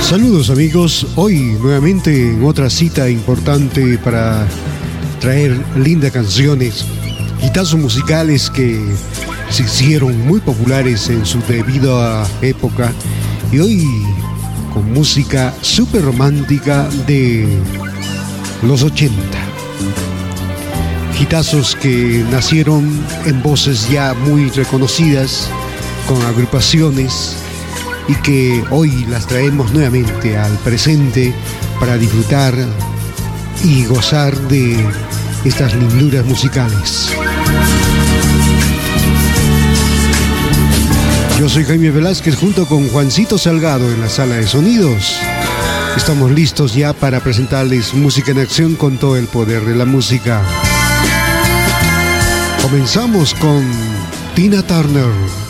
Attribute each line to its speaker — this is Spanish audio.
Speaker 1: Saludos amigos, hoy nuevamente en otra cita importante para traer lindas canciones, hitazos musicales que se hicieron muy populares en su debida época, y hoy con música súper romántica de los 80. Hitazos que nacieron en voces ya muy reconocidas, con agrupaciones, y que hoy las traemos nuevamente al presente para disfrutar y gozar de estas linduras musicales. Yo soy Jaime Velázquez junto con Juancito Salgado en la sala de sonidos. Estamos listos ya para presentarles música en acción con todo el poder de la música. Comenzamos con Tina Turner.